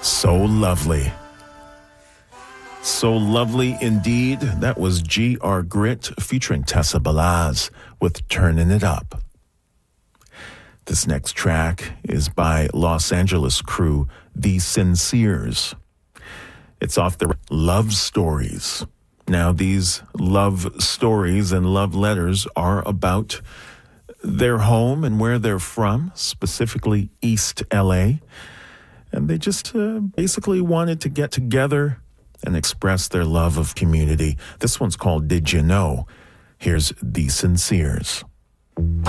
So lovely. So lovely indeed. That was G.R. Grit featuring Tessa Balaz with Turning It Up. This next track is by Los Angeles crew The Sinceres. It's off their Love Stories. Now, these love stories and love letters are about their home and where they're from, specifically East LA. And they just basically wanted to get together and express their love of community. This one's called Did You Know? Here's The Sinceres.